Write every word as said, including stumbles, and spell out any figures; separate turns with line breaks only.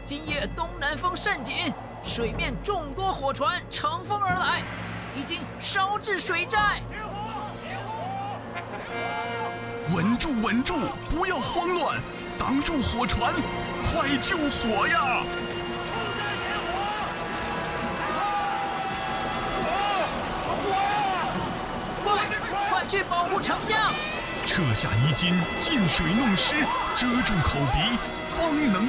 今夜东南风甚紧，水面众多火船乘风而来，已经烧至水寨。
稳住，稳住，不要慌乱，挡住火船，快救火呀！
快，快去保护丞相！
撤下衣襟，进水弄湿，遮住口鼻，方能